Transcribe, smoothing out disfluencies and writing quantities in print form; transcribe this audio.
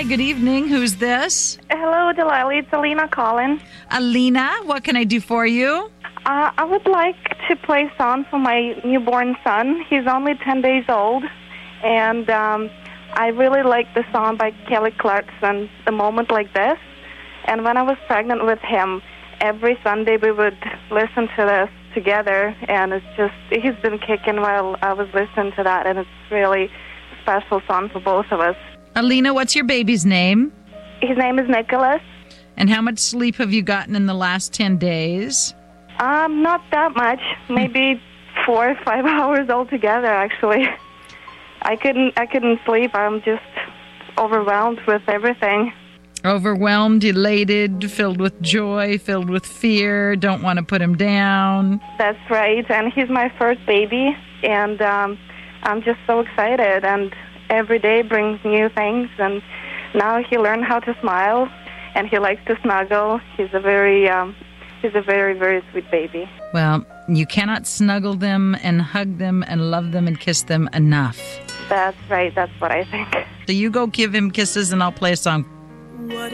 good evening. Who's this? Hello, Delilah. It's Alina calling. Alina, what can I do for you? I would like to play a song for my newborn son. He's only 10 days old, and I really like the song by Kelly Clarkson, A Moment Like This. And when I was pregnant with him, every Sunday we would listen to this together, and he's been kicking while I was listening to that, and it's really a special song for both of us. Alina, what's your baby's name? His name is Nicholas. And how much sleep have you gotten in the last 10 days? Not that much. Maybe 4 or 5 hours altogether, actually. I couldn't sleep. I'm just overwhelmed with everything. Overwhelmed, elated, filled with joy, filled with fear, don't want to put him down. That's right. And he's my first baby, and I'm just so excited. And every day brings new things. And now he learned how to smile, and he likes to snuggle. He's a very, very sweet baby. Well, you cannot snuggle them and hug them and love them and kiss them enough. That's right. That's what I think. So you go give him kisses and I'll play a song.